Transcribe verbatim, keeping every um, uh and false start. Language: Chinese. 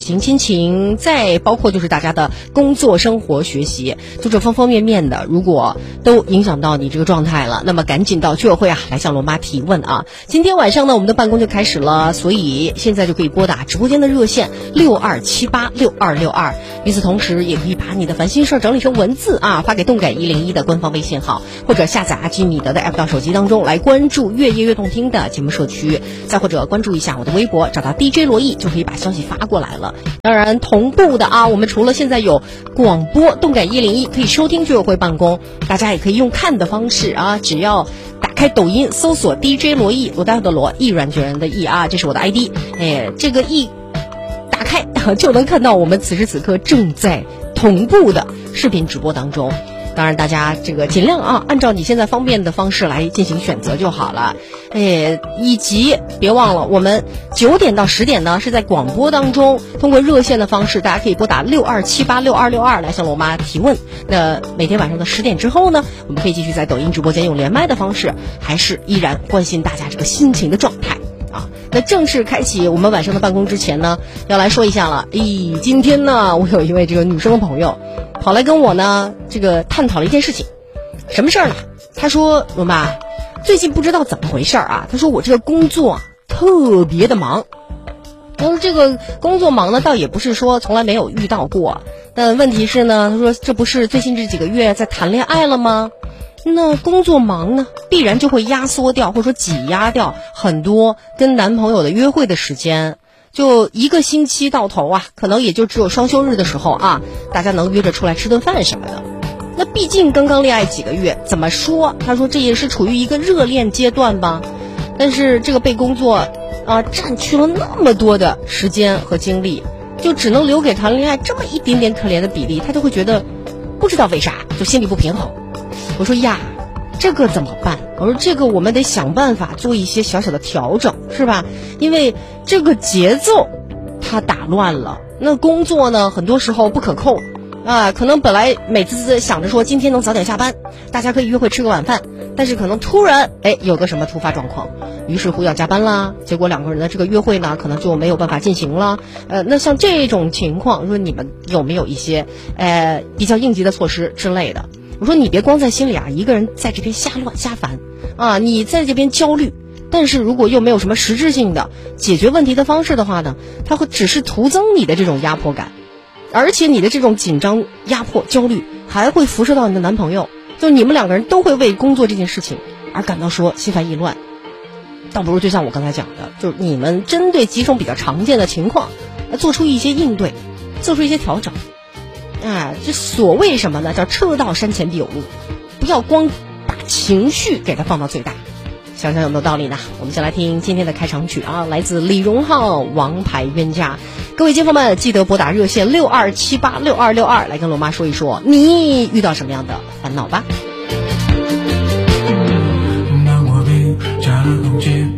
情、亲情，再包括就是大家的工作、生活、学习，就这方方面面的，如果都影响到你这个状态了，那么赶紧到居委会啊来向罗妈提问啊。今天晚上呢，我们的办公就开始了，所以现在就可以拨打直播间的热线六二七八六二六二。与此同时，也可以把你的烦心事整理成文字啊，发给动感一零一的官方微信号，或者下载阿基米德的 app 到手机当中来关注越夜越动听的节目社区，再或者关注一下我的微博，找到 D J 罗毅就可以把消息发过来了。当然同步的啊，我们除了现在有广播动感一零一可以收听居委会办公，大家也可以用看的方式啊，只要打开抖音搜索 D J 罗毅，罗大佑的罗，毅软决然的毅啊，这是我的 I D， 哎，这个毅打开就能看到我们此时此刻正在同步的视频直播当中。当然大家这个尽量啊按照你现在方便的方式来进行选择就好了。哎，以及别忘了我们九点到十点呢是在广播当中通过热线的方式，大家可以拨打六二七八六二六二来向罗妈提问。那每天晚上的十点之后呢，我们可以继续在抖音直播间用连麦的方式，还是依然关心大家这个心情的状态啊。那正式开启我们晚上的办公之前呢，要来说一下了。咦，今天呢我有一位这个女生朋友跑来跟我呢这个探讨了一件事情。什么事儿呢？她说罗妈，最近不知道怎么回事啊，她说我这个工作啊特别的忙。她说这个工作忙呢倒也不是说从来没有遇到过，但问题是呢，她说这不是最近这几个月在谈恋爱了吗？那工作忙呢必然就会压缩掉或者说挤压掉很多跟男朋友的约会的时间，就一个星期到头啊，可能也就只有双休日的时候啊，大家能约着出来吃顿饭什么的。那毕竟刚刚恋爱几个月，怎么说他说这也是处于一个热恋阶段吧，但是这个被工作啊占据了那么多的时间和精力，就只能留给谈恋爱这么一点点可怜的比例，他就会觉得不知道为啥就心里不平衡。我说呀，这个怎么办？我说这个我们得想办法做一些小小的调整，是吧？因为这个节奏它打乱了，那工作呢很多时候不可控啊，可能本来每次想着说今天能早点下班，大家可以约会吃个晚饭，但是可能突然哎有个什么突发状况，于是乎要加班啦，结果两个人的这个约会呢可能就没有办法进行了。呃，那像这种情况，说你们有没有一些呃比较应急的措施之类的？我说你别光在心里啊一个人在这边瞎乱瞎烦啊，你在这边焦虑，但是如果又没有什么实质性的解决问题的方式的话呢，它会只是徒增你的这种压迫感，而且你的这种紧张、压迫、焦虑还会辐射到你的男朋友，就你们两个人都会为工作这件事情而感到说心烦意乱。倒不如就像我刚才讲的，就是你们针对几种比较常见的情况做出一些应对，做出一些调整。啊，这所谓什么呢？叫车到山前必有路，不要光把情绪给它放到最大。想想有没有道理呢？我们先来听今天的开场曲啊，来自李荣浩《王牌冤家》。各位街坊们，记得拨打热线六二七八六二六二来跟罗妈说一说你遇到什么样的烦恼吧。 当我被加了攻击